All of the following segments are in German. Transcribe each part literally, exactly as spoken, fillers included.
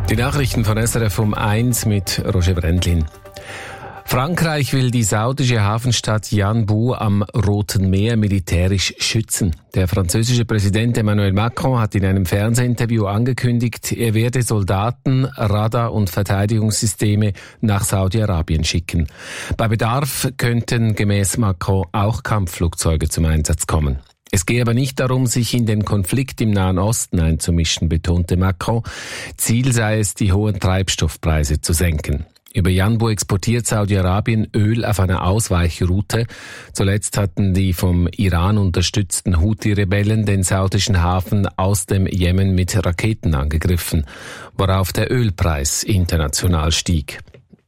Die Nachrichten von S R F um eins mit Roger Brendlin. Frankreich will die saudische Hafenstadt Yanbu am Roten Meer militärisch schützen. Der französische Präsident Emmanuel Macron hat in einem Fernsehinterview angekündigt, er werde Soldaten, Radar- und Verteidigungssysteme nach Saudi-Arabien schicken. Bei Bedarf könnten gemäß Macron auch Kampfflugzeuge zum Einsatz kommen. Es gehe aber nicht darum, sich in den Konflikt im Nahen Osten einzumischen, betonte Macron. Ziel sei es, die hohen Treibstoffpreise zu senken. Über Yanbu exportiert Saudi-Arabien Öl auf einer Ausweichroute. Zuletzt hatten die vom Iran unterstützten Houthi-Rebellen den saudischen Hafen aus dem Jemen mit Raketen angegriffen, worauf der Ölpreis international stieg.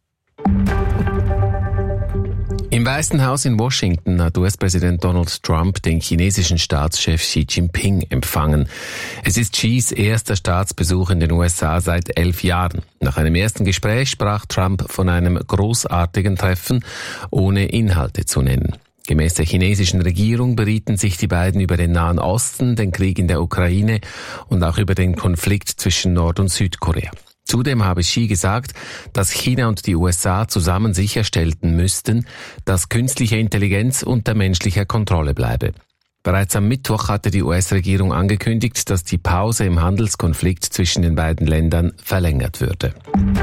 Im Weißen Haus in Washington hat U S-Präsident Donald Trump den chinesischen Staatschef Xi Jinping empfangen. Es ist Xis erster Staatsbesuch in den U S A seit elf Jahren. Nach einem ersten Gespräch sprach Trump von einem großartigen Treffen, ohne Inhalte zu nennen. Gemäß der chinesischen Regierung berieten sich die beiden über den Nahen Osten, den Krieg in der Ukraine und auch über den Konflikt zwischen Nord- und Südkorea. Zudem habe Xi gesagt, dass China und die U S A zusammen sicherstellen müssten, dass künstliche Intelligenz unter menschlicher Kontrolle bleibe. Bereits am Mittwoch hatte die U S-Regierung angekündigt, dass die Pause im Handelskonflikt zwischen den beiden Ländern verlängert würde.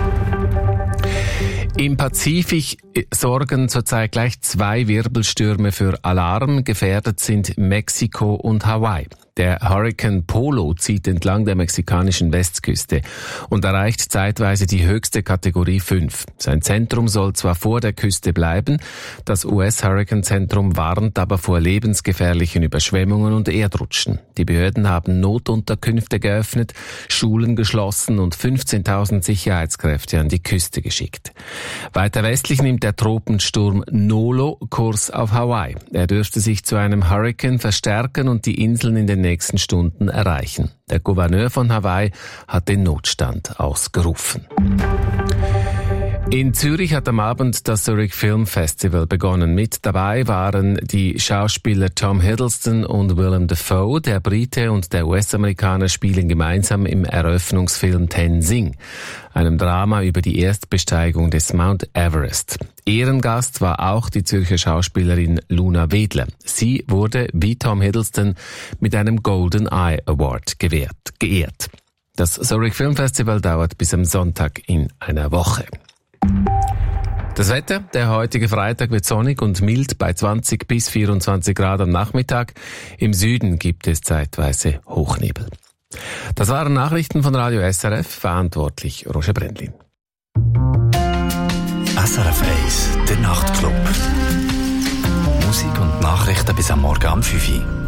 Im Pazifik sorgen zurzeit gleich zwei Wirbelstürme für Alarm. Gefährdet sind Mexiko und Hawaii. Der Hurrikan Polo zieht entlang der mexikanischen Westküste und erreicht zeitweise die höchste Kategorie fünf. Sein Zentrum soll zwar vor der Küste bleiben, das U S-Hurrikanzentrum warnt aber vor lebensgefährlichen Überschwemmungen und Erdrutschen. Die Behörden haben Notunterkünfte geöffnet, Schulen geschlossen und fünfzehntausend Sicherheitskräfte an die Küste geschickt. Weiter westlich nimmt der Tropensturm Nolo Kurs auf Hawaii. Er dürfte sich zu einem Hurrikan verstärken und die Inseln in den nächsten Stunden erreichen. Der Gouverneur von Hawaii hat den Notstand ausgerufen. In Zürich hat am Abend das Zurich Film Festival begonnen. Mit dabei waren die Schauspieler Tom Hiddleston und Willem Dafoe. Der Brite und der U S-Amerikaner spielen gemeinsam im Eröffnungsfilm Tenzing, einem Drama über die Erstbesteigung des Mount Everest. Ehrengast war auch die Zürcher Schauspielerin Luna Wedler. Sie wurde, wie Tom Hiddleston, mit einem Golden Eye Award gewährt, geehrt. Das Zurich Film Festival dauert bis am Sonntag in einer Woche. Das Wetter, der heutige Freitag wird sonnig und mild bei zwanzig bis vierundzwanzig Grad am Nachmittag. Im Süden gibt es zeitweise Hochnebel. Das waren Nachrichten von Radio S R F, verantwortlich Roger Brendlin. S R F eins, der Nachtclub. Musik und Nachrichten bis am Morgen um fünf Uhr.